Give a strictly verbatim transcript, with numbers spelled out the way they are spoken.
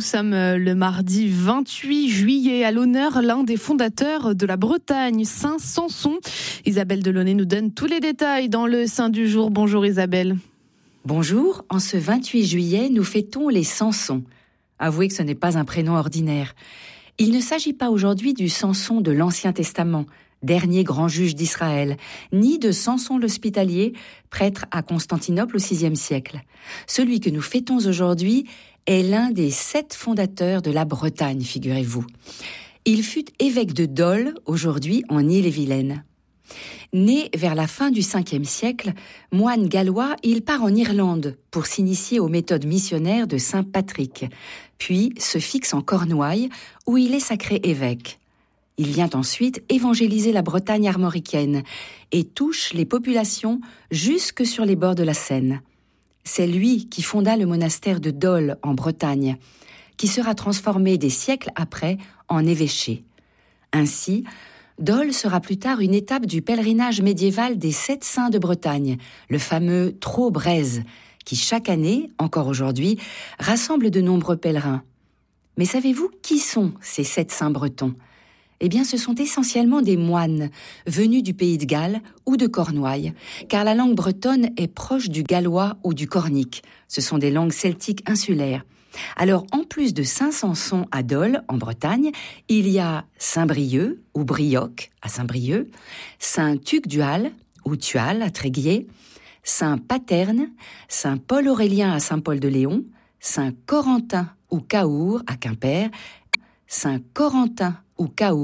Nous sommes le mardi vingt-huit juillet. À l'honneur, l'un des fondateurs de la Bretagne, Saint Samson. Isabelle Delaunay nous donne tous les détails dans le Saint du jour. Bonjour Isabelle. Bonjour, en ce vingt-huit juillet, nous fêtons les Samsons. Avouez que ce n'est pas un prénom ordinaire. Il ne s'agit pas aujourd'hui du Samson de l'Ancien Testament, dernier grand juge d'Israël, ni de Samson l'Hospitalier, prêtre à Constantinople au sixième siècle. Celui que nous fêtons aujourd'hui est l'un des sept fondateurs de la Bretagne, figurez-vous. Il fut évêque de Dol, aujourd'hui en Ille-et-Vilaine. Né vers la fin du cinquième siècle, moine gallois, il part en Irlande pour s'initier aux méthodes missionnaires de saint Patrick, puis se fixe en Cornouailles, où il est sacré évêque. Il vient ensuite évangéliser la Bretagne armoricaine et touche les populations jusque sur les bords de la Seine. C'est lui qui fonda le monastère de Dol en Bretagne, qui sera transformé des siècles après en évêché. Ainsi, Dol sera plus tard une étape du pèlerinage médiéval des sept saints de Bretagne, le fameux Trot-Brèze, qui chaque année, encore aujourd'hui, rassemble de nombreux pèlerins. Mais savez-vous qui sont ces sept saints bretons ? Eh bien, ce sont essentiellement des moines, venus du pays de Galles ou de Cornouailles, car la langue bretonne est proche du gallois ou du cornique. Ce sont des langues celtiques insulaires. Alors, en plus de Saint Samson à Dol, en Bretagne, il y a Saint-Brieuc ou Brioc à Saint-Brieuc, Saint-Tuc-Dual ou Tual à Tréguier, Saint-Paterne, Saint-Paul-Aurélien à Saint-Paul-de-Léon, Saint-Corentin ou Caour à Quimper, Saint-Corentin ou Caour